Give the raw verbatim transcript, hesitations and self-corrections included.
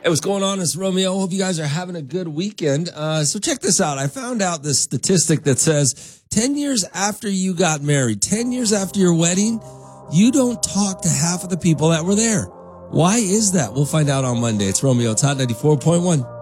Hey, what's going on? It's Romeo. Hope you guys are having a good weekend. Uh, so check this out. I found out this statistic that says ten years after you got married, ten years after your wedding, you don't talk to half of the people that were there. Why is that? We'll find out on Monday. It's Romeo. It's Hot ninety-four point one.